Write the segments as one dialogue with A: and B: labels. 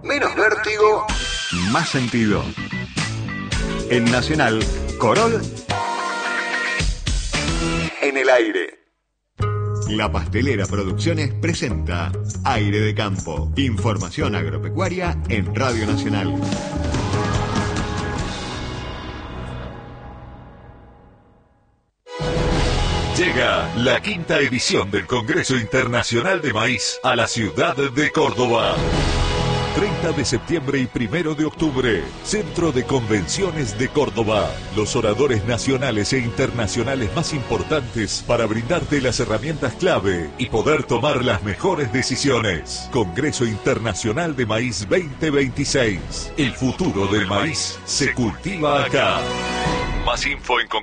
A: Menos vértigo, más sentido. En Nacional, Corol en el aire. La Pastelera Producciones presenta Aire de Campo. Información agropecuaria en Radio Nacional.
B: Llega la quinta edición del Congreso Internacional de Maíz a la ciudad de Córdoba. 30 de septiembre y 1 de octubre, Centro de Convenciones de Córdoba. Los oradores nacionales e internacionales más importantes para brindarte las herramientas clave y poder tomar las mejores decisiones. Congreso Internacional de Maíz 2026. El futuro del maíz se cultiva acá. Más info en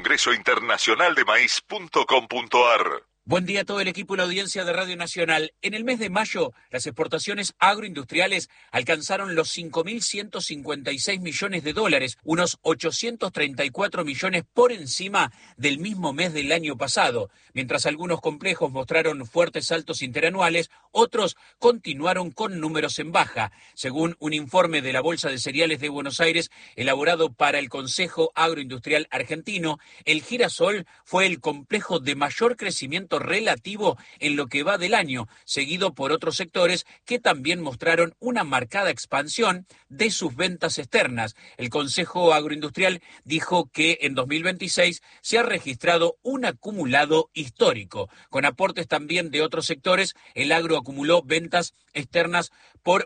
B: congresointernacionaldemaíz.com.ar.
C: Buen día a todo el equipo y la audiencia de Radio Nacional. En el mes de mayo, las exportaciones agroindustriales alcanzaron los 5.156 millones de dólares, unos 834 millones por encima del mismo mes del año pasado. Mientras algunos complejos mostraron fuertes saltos interanuales, otros continuaron con números en baja. Según un informe de la Bolsa de Cereales de Buenos Aires, elaborado para el Consejo Agroindustrial Argentino, el girasol fue el complejo de mayor crecimiento relativo en lo que va del año, seguido por otros sectores que también mostraron una marcada expansión de sus ventas externas. El Consejo Agroindustrial dijo que en 2026 se ha registrado un acumulado histórico. Con aportes también de otros sectores, el agro acumuló ventas externas por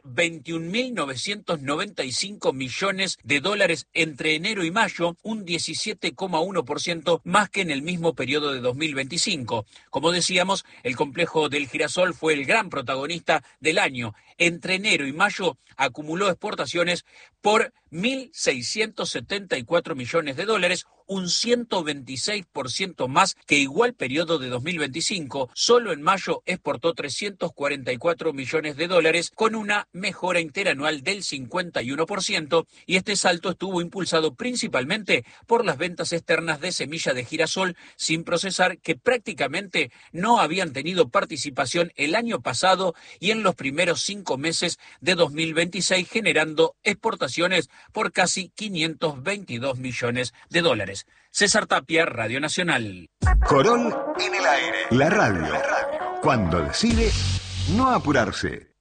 C: 21.995 millones de dólares entre enero y mayo, un 17,1% más que en el mismo periodo de 2025. Como decíamos, el complejo del girasol fue el gran protagonista del año. Entre enero y mayo acumuló exportaciones por 1.674 millones de dólares, un 126% más que igual periodo de 2025. Solo en mayo exportó 344 millones de dólares con una mejora interanual del 51%, y este salto estuvo impulsado principalmente por las ventas externas de semilla de girasol sin procesar, que prácticamente no habían tenido participación el año pasado y en los primeros 5 meses de 2026, generando exportaciones por casi 522 millones de dólares. César Tapia, Radio Nacional.
A: Corol en el aire. La radio. Cuando decide no apurarse.